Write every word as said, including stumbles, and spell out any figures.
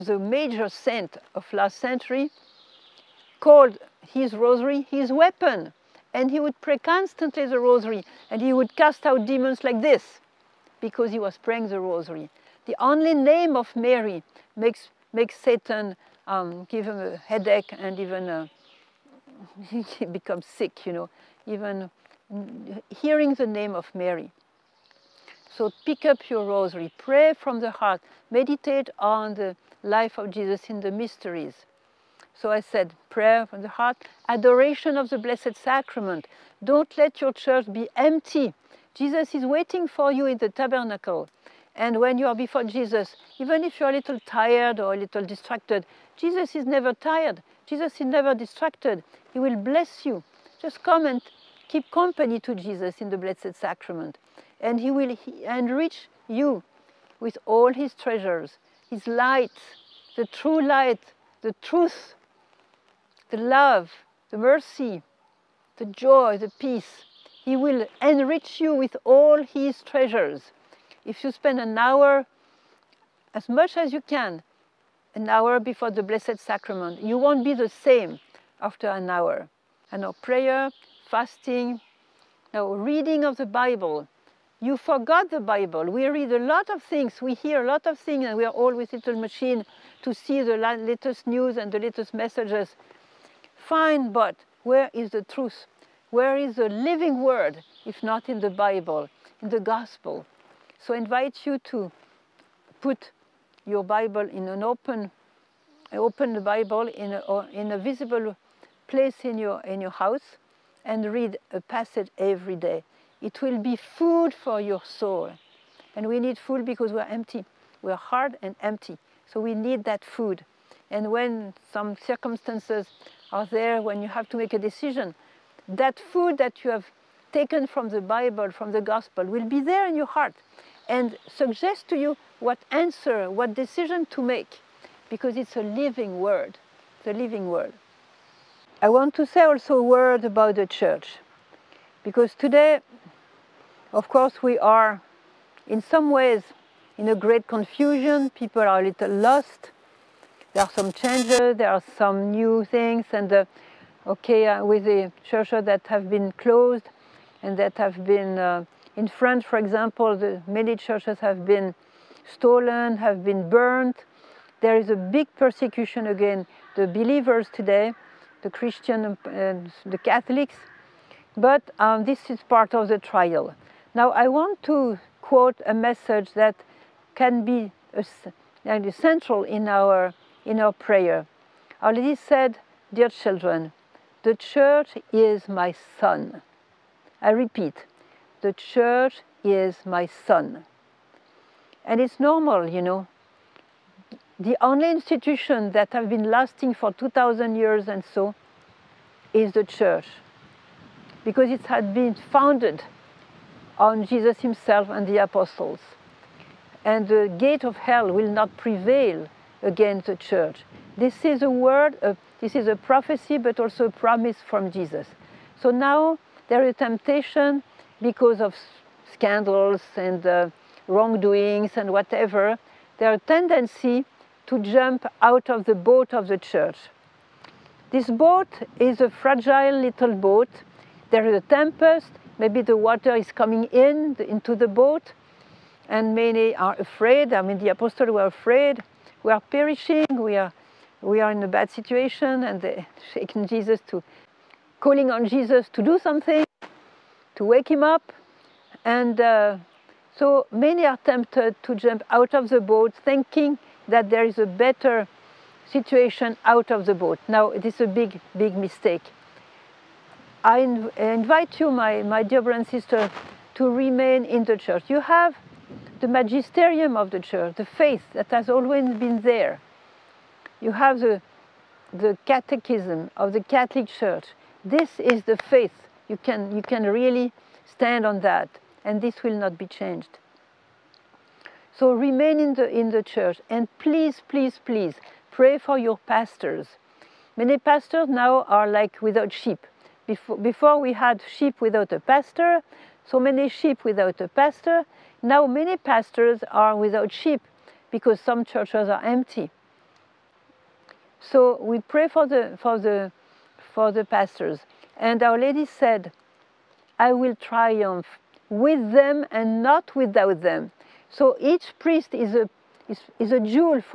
the major saint of last century, called his rosary his weapon. And he would pray constantly the rosary, and he would cast out demons like this, because he was praying the rosary. The only name of Mary makes, makes Satan um, give him a headache, and even uh, he becomes sick, you know, even hearing the name of Mary. So pick up your rosary, pray from the heart, meditate on the life of Jesus in the mysteries. So I said, prayer from the heart, adoration of the Blessed Sacrament. Don't let your church be empty. Jesus is waiting for you in the tabernacle. And when you are before Jesus, even if you're a little tired or a little distracted, Jesus is never tired. Jesus is never distracted. He will bless you. Just come and keep company to Jesus in the Blessed Sacrament. And he will enrich you with all his treasures, his light, the true light, the truth, the love, the mercy, the joy, the peace. He will enrich you with all his treasures. If you spend an hour, as much as you can, an hour before the Blessed Sacrament, you won't be the same after an hour. And now prayer, fasting, now reading of the Bible. You forgot the Bible. We read a lot of things, we hear a lot of things, and we are all with little machine to see the latest news and the latest messages. Fine, but where is the truth? Where is the living word, if not in the Bible, in the Gospel? So I invite you to put your Bible in an open, open the Bible in a, in a visible place in your, in your house, and read a passage every day. It will be food for your soul. And we need food because we're empty. We're hard and empty. So we need that food. And when some circumstances are there, when you have to make a decision, that food that you have taken from the Bible, from the Gospel, will be there in your heart and suggest to you what answer, what decision to make, because it's a living word, the living word. I want to say also a word about the church, because today, of course, we are in some ways in a great confusion. People are a little lost. There are some changes, there are some new things, and uh, okay, uh, with the churches that have been closed and that have been, uh, in France, for example, the, many churches have been stolen, have been burned. There is a big persecution against the believers today, the Christian and uh, the Catholics, but um, this is part of the trial. Now, I want to quote a message that can be a, uh, central in our in our prayer. Our Lady said, dear children, the church is my son. I repeat, the church is my son. And it's normal, you know. The only institution that have been lasting for two thousand years and so is the church, because it had been founded on Jesus himself and the apostles. And the gate of hell will not prevail against the church. This is a word, uh, this is a prophecy, but also a promise from Jesus. So now there is a temptation because of scandals and uh, wrongdoings and whatever. There is a tendency to jump out of the boat of the church. This boat is a fragile little boat. There is a tempest, maybe the water is coming in into the boat, and many are afraid. I mean, the apostles were afraid. We are perishing, we are, we are in a bad situation, and they're shaking Jesus to, calling on Jesus to do something, to wake him up. And uh, so many are tempted to jump out of the boat, thinking that there is a better situation out of the boat. Now, it is a big, big mistake. I inv invite you, my, my dear brother and sister, to remain in the church. You have the magisterium of the church, the faith that has always been there. You have the, the catechism of the Catholic Church. This is the faith. You can, you can really stand on that, and this will not be changed. So remain in the, in the church, and please, please, please, pray for your pastors. Many pastors now are like without sheep. Before, before we had sheep without a pastor, so many sheep without a pastor. Now many pastors are without sheep because some churches are empty. So we pray for the, for the, for the pastors. And Our Lady said, I will triumph with them and not without them. So each priest is a, is, is a jewel